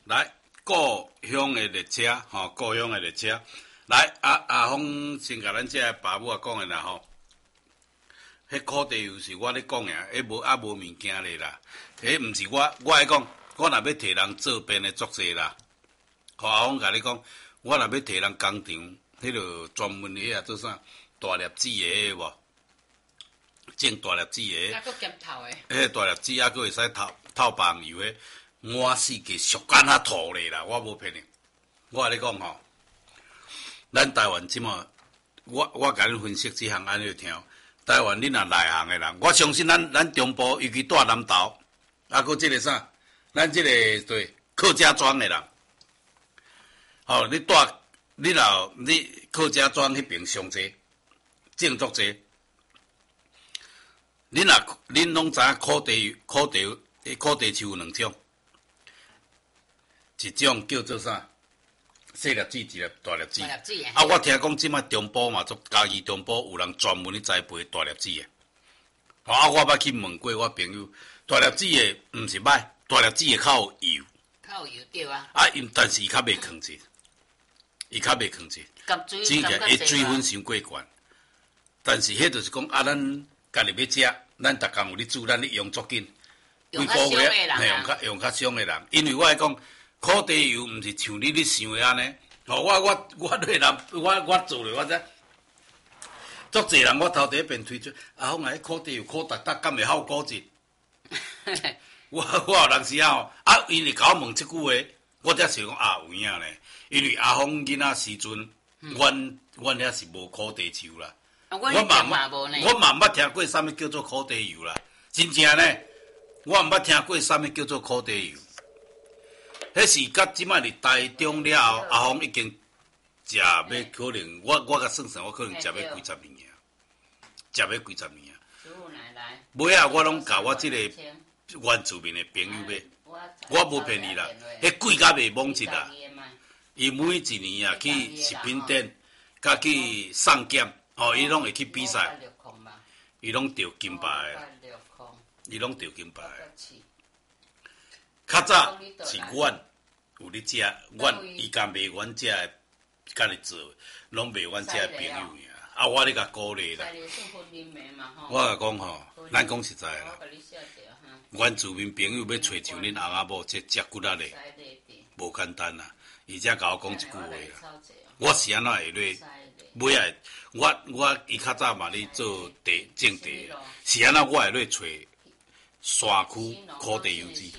来故乡的列车，故乡的列车。来，阿峰先甲咱这爸母讲的啦吼。迄烤地油是我咧讲呀，迄无物件咧啦。迄毋是我爱讲，我若要替人做便的作者啦。阿峰甲你讲，我若要替人工厂，迄落专门迄做啥大粒子的无？种大粒子的。 还佫兼头的。 迄大粒子还佫会使透棒油的，满世界俗干啊土咧啦！我无骗你，我甲你讲吼，咱台湾即马，我甲恁分析即项安尼听。台湾恁若内行的人，我相信咱中部，尤其住南投，佫即个啥，咱即个对客家庄的人，你客家庄迄边上济，种足济。恁拢知影烤地树有两种，一种叫做啥？细粒子，一粒大粒子。 大粒子啊，我听讲即摆中部嘛，家己中部有人专门咧栽培大粒子的。我捌去问过我朋友，大粒子的毋是歹，大粒子的较有油。 较有油对啊。 但是伊较袂吭质，只个伊水分伤过悬。但是迄就是讲咱家己要食，咱逐工有咧煮，咱咧用足紧。 用较少的人用较少的人，因为我爱讲。烤地油毋是像你咧想的安尼，我对人，我做咧，我知，足侪人我头第一遍推出，峰啊，烤地油烤达，敢会效果质？我有当时因为甲我问即句话，我才想讲有影咧，因为阿峰囡仔时阵，阮遐是无烤地油啦，我嘛毋捌听过啥物叫做烤地油啦，真正咧，我毋捌听过啥物叫做烤地油。迄是甲即摆入台中了后，阿峰已经食要可能，我甲算算，我可能食要几十年啊。尾啊，我拢甲我即个原住民的朋友买，我无骗你啦，迄贵甲袂罔一啦。伊每一年啊去食品店，甲去送检，伊拢会去比赛，伊拢得金牌的。较早是阮有咧食，伊甲卖阮遮的，甲你做，拢卖阮遮的朋友尔。我咧甲鼓励啦。我甲讲吼，咱讲实在啦，原住民朋友要找像恁翁仔某这骨力咧，无简单啦。而且甲我讲一句话啦，我是安怎会咧？尾仔，我伊较早嘛咧做种地，是安怎我会咧找山区烤地油脂。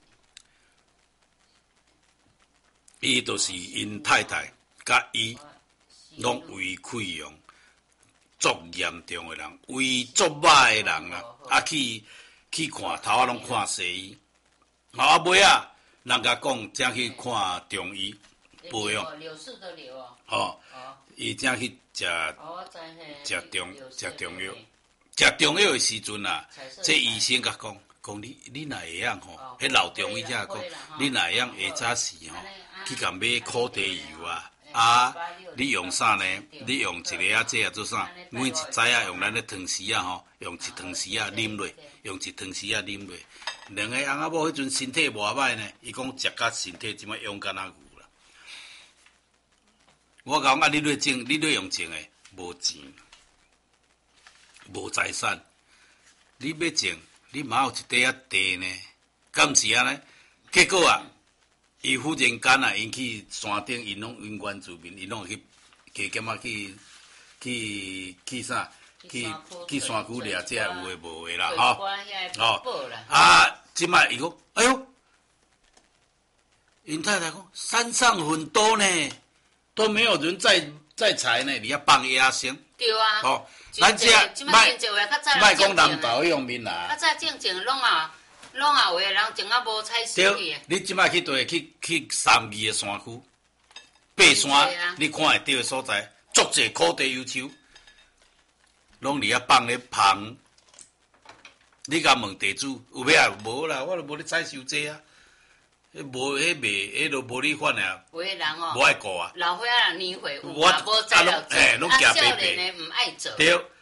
伊就是因太太甲伊拢胃溃疡足严重的人，胃足歹的人啊，去看头仔拢看西医，尾仔人甲讲正去看中医保养。 柳树的柳哦。 伊正去食中药，食中药的时阵啊，这医生甲讲你若会晓吼，迄老中医才讲，你若会晓下早时吼。去甲买烤地油你用啥呢？你用一个这做啥？每一仔用咱咧汤匙吼，用一汤匙啉落，两个翁仔某迄阵身体无歹呢，伊讲食甲身体即摆勇敢牛啦。我讲你咧种，你咧用种诶，无钱，无财产，你要种，你嘛有一块地呢，敢毋是安尼？结果伊忽然间因去山顶，因原住民，因拢去加减去啥？去山区掠这有诶无诶啦，即摆伊讲，哎呦，因太太讲山上很多呢，都没有人在采呢，你要放野生。 对啊。 咱这莫讲南投用面啦。 较早种拢有诶人种无采收去。 你即摆去去32个山区，爬山，你看会到诶所在，足侪烤地油树，拢伫遐放咧芳。你甲问地主有要无啦？我都无咧采收这啊，无迄卖，迄都无你款啊。 有诶人无爱顾啊。 老岁仔年岁有嘛无采了种，少年诶毋爱做。 对，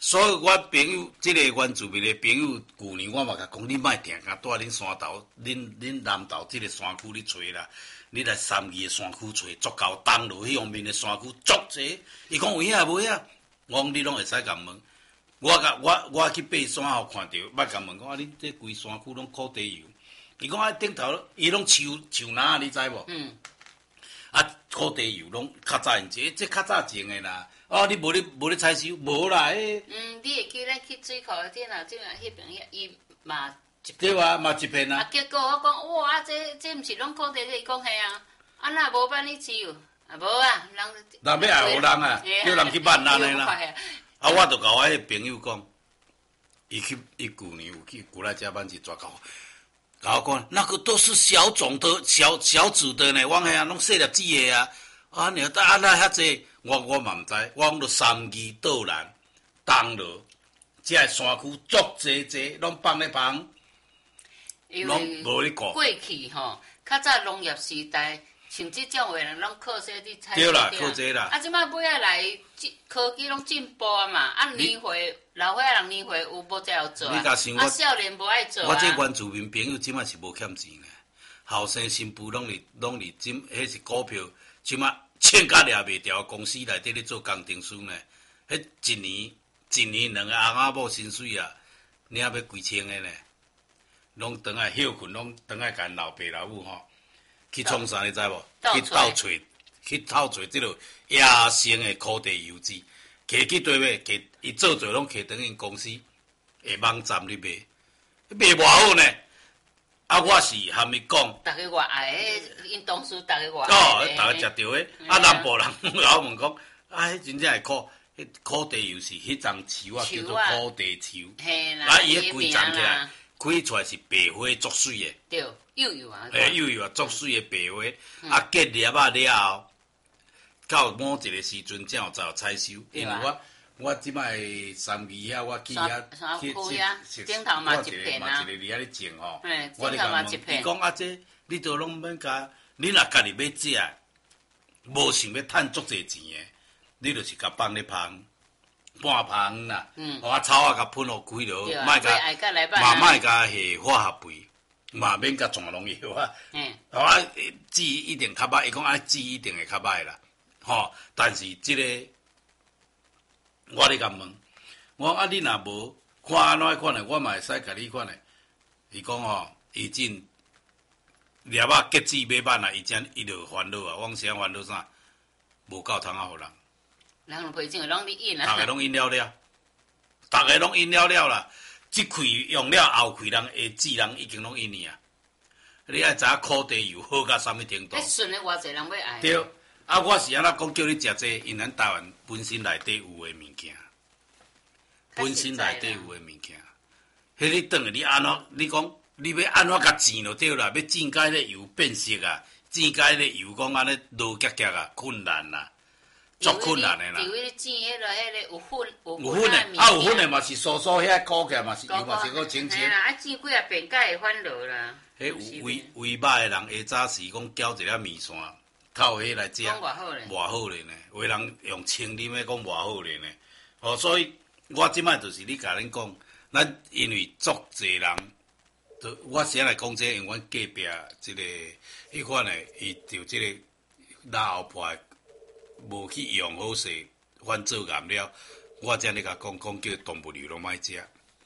所以我朋友，即个原住民的朋友，旧年我嘛甲讲，你莫定甲住恁山头，恁南投即个山区你找啦，你来三义的山区找，足够东路迄方面的山区足济。伊讲有影无影？我讲你拢会使甲问。我去爬山后看到，捌甲问讲啊，恁这规山区拢靠地油。伊讲啊，顶头伊拢树哪，你知无？啊，靠地油拢较早用这较早种的啦。哦，你无咧采收，无啦，迄。 你会记咱去水库顶啊，即迄边伊嘛一片。 对啊，嘛一片啊。 啊，结果我讲哇，这毋是拢靠地？伊讲嘿啊，啊那无办你饲有？啊无啊， 人要爱学人啊，叫人去办咱的啦。啊，我就甲我迄朋友讲，伊旧年有去过来加班去抓到，甲我讲那个都是小种的小子的呢，我嘿啊，拢细粒子的啊。啊，你那遐济。我嘛毋知，我讲到三义道南、东路，即个山区足济，拢放咧芳，拢无咧顾。 过去吼，较早农业时代，像即种话人拢靠说伫采收。 对啦，靠这啦。 啊，即摆尾仔来，科技拢进步啊嘛，啊年岁老岁仔人年岁有无才有做啊，啊少年无爱做啊。 我这原住民朋友即摆是无欠钱咧，后生新妇拢伫迄是股票，即摆。欠甲掠袂掉，公司内底咧做工程师呢，迄一年两个翁仔某薪水啊，领要几千个呢，拢倒来休困，拢倒来甲老爸老母吼去创啥，你知无？去偷找即落野生的土地油脂，摕去对尾，伊做拢摕等因公司下网站里卖偌好呢。啊，我是含伊讲， 逐个外爱，因同事逐个外哦，逐个食着诶。啊，南部人老问讲，啊，迄真正会苦，迄土地油是迄丛树啊，叫做土地树。 嘿啦， 啊，伊迄规丛起来，开出来是白花足水诶。 对，幼啊。 幼啊，足水诶白花，啊结粒啊了后，到某一个时阵才有采收，因为我即摆三义遐，我去遐去顶头嘛一片啊， 一个伫遐咧种吼。 我顶头嘛一片。 伊讲啊，这你都拢免甲，你若家己要食，无想要趁足济钱诶，你就是甲放咧芳，半芳啦。啊草啊甲喷互开落，莫甲下化学肥，嘛免甲全农药啊。啊，籽一定较歹，伊讲啊，籽一定会较歹啦。吼，但是即个。我咧甲问，我讲啊，你若无看安怎款诶，我嘛会使甲你款诶。伊讲吼，伊真粒仔结籽买慢啊，伊就烦恼啊。我讲啥烦恼啥？无够通啊，互人。 人就袂种，拢咧引啊。 逐个拢引了了，逐个拢引了了啦。即开用了后开人下籽人已经拢引去啊。你爱知影土地油好到啥物程度？ 顺咧偌济人要爱。 对。啊，我是安怎讲叫你食这，因咱台湾本身内底有诶物件，本身内底有诶物件，迄你转去你安怎？你讲你要安怎甲煎就对啦，要煎解咧油变色啊，煎解咧油讲安尼落夹夹啊，困难啦，足困难诶啦。 因为你煎迄个有粉诶，啊有粉诶嘛是酥酥遐烤起来嘛是油嘛是个清清。 啊煎几啊遍，才会翻落啦。 迄有胃歹诶人，下早时讲搅一粒面线。靠迄来食，偌好咧呢！有人用清啉诶，讲偌好咧呢。哦，所以我即摆就是你甲恁讲，咱因为足济人，我先来讲这，因为阮隔壁即个迄款诶，伊就即个老婆无去用好势，反做颜料，我才咧甲讲叫动物油拢莫食。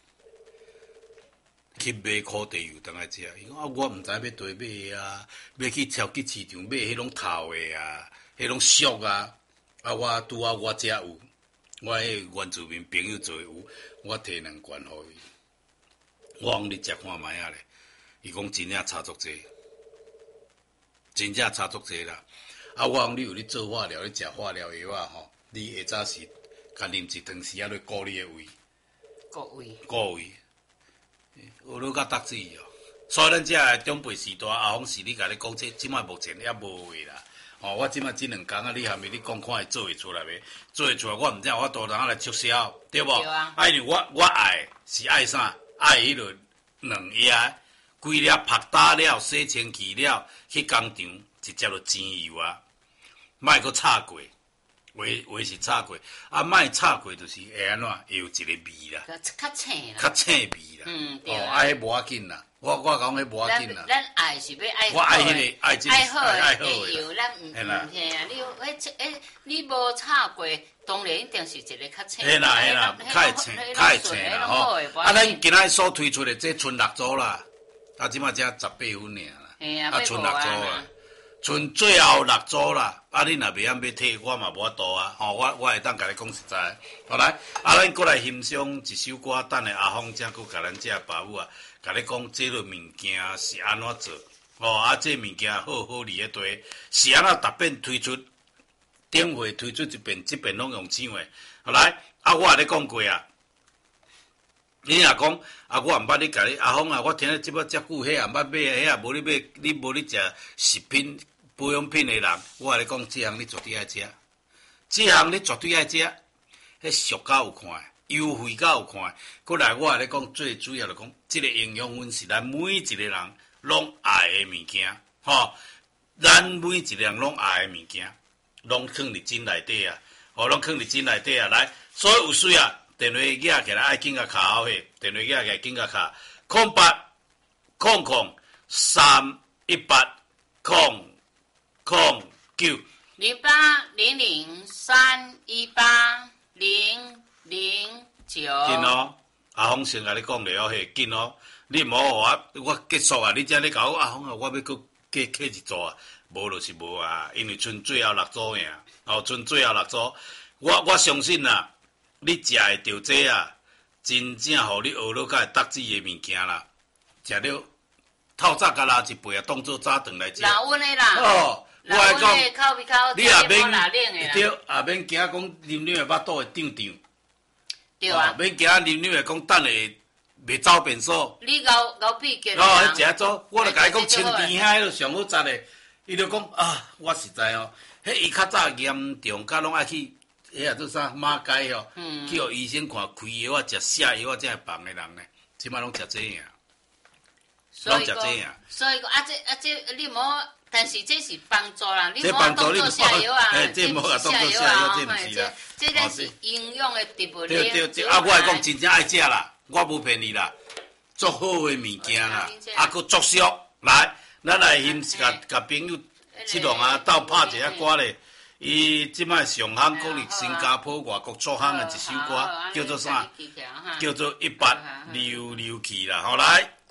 去买土地油当来食，伊讲啊，我毋知要倒买啊，要去超级市场买迄种透的啊，迄种俗啊，啊我拄啊我遮有，我迄原住民朋友做有，我摕2罐互伊，我讲你食看卖啊咧，伊讲真正差足济，真正差足济啦，啊我讲你有咧做化疗，咧食化疗药啊吼，你下早时甲啉一汤匙啊，来顾你的胃，顾胃。有落甲得水哦，所以咱遮中辈时代后方是你甲你讲这，即摆目前还无话啦。哦，我即摆即2工啊，你还没你讲看会做会出来袂？做会出来，我毋知我多人来促销，对无？ 对啊。 因为我爱是爱啥？爱迄落2叶，规粒拍打了，洗清气了，去工厂直接就煎油啊，莫阁炒过， 话是炒过，莫炒过就是会安怎，会有一个味啦， 较青啦， 较青味啦。 对迄无要紧啦，我讲迄无要紧啦。 咱爱是要爱好我爱迄个，爱好的油，咱唔吓啊！你无炒过，当然一定是一个较青。 嘿啦，较会青啦吼。咱今仔所推出的这剩6组啦，即马只18分尔啦，剩6组啊。剩最后6组啦，你若袂晓要退，我嘛无法度啊。我会当甲你讲实在。好来，咱过来欣赏一首歌，等下阿峰才佫甲咱这爸母啊，甲你讲这个物件是安怎做。这物件好伫咧堆，是安怎逐遍推出，顶回推出一遍，这遍拢用唱的。好来，我也咧讲过啊。你若讲我毋捌你甲你阿峰啊，我听了即摆遮久，迄也毋捌买，迄也无你买，你无你食食品。保养品的人，我甲你讲，这项你绝对爱食，这项你绝对爱食，迄俗到有看，优惠到有看。过来，我甲你讲，最主要就讲，这个营养分是咱每一个人拢爱的物件，咱每一个人拢爱的物件，拢放伫井内底啊，拢放伫井内底啊。来，所有有需要电话举起来，爱紧甲卡好去，电话举起来紧甲卡0800318009。 0800318009。紧哦，阿峰先甲你讲了嘿，紧哦，你毋好我结束啊，你才咧甲我阿峰啊，我要搁加一组啊，无就是无啊，因为剩最后6组尔，剩最后6组，我相信啦，你食会着这啊，真正互你学落甲会得志的物件啦，食了透早甲拉一杯啊，当做早顿来食。 老温的啦。 我来讲， 你也免对，也免惊讲啉啉的腹肚会胀胀。 对啊。 免惊啉啉的讲等下袂走便所。 你熬闭结。 迄食做，我著甲伊讲清甜遐，迄著上好食的。伊著讲我实在迄伊较早严重，甲拢爱去迄做啥马街去互医生看开药啊，食瀉药啊，才会放的人呢。即摆拢食这样，拢食这样。 所以讲这你无。但是这是帮助啦，你无当做下药啊， 这无当做下药，这毋是啦。 这个是营养的植物。 对，我会讲真正爱食啦，我无骗你啦，足好的物件啦，佫足俗。来，咱来甲朋友七龙啊，斗拍一下歌咧。伊即摆上行国立新加坡外国出行的一首歌，叫做啥？叫做100溜溜去啦，好来。